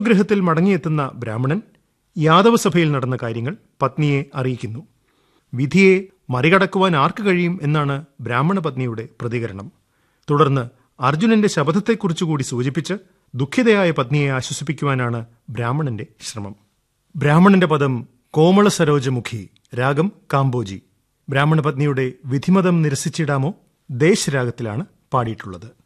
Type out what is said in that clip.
ഗൃഹത്തിൽ മടങ്ങിയെത്തുന്ന ബ്രാഹ്മണൻ യാദവ സഭയിൽ നടന്ന കാര്യങ്ങൾ പത്നിയെ അറിയിക്കുന്നു. വിധിയെ മറികടക്കുവാൻ ആർക്ക് കഴിയും എന്നാണ് ബ്രാഹ്മണ പത്നിയുടെ പ്രതികരണം. തുടർന്ന് അർജുനന്റെ ശപഥത്തെക്കുറിച്ചുകൂടി സൂചിപ്പിച്ച് ദുഃഖിതയായ പത്നിയെ ആശ്വസിപ്പിക്കുവാനാണ് ബ്രാഹ്മണന്റെ ശ്രമം. ബ്രാഹ്മണന്റെ പദം കോമള സരോജമുഖി, രാഗം കാമ്പോജി. ബ്രാഹ്മണ പത്നിയുടെ വിധിമതം നിരസിച്ചിടാമോ ദേശരാഗത്തിലാണ് പാടിയിട്ടുള്ളത്.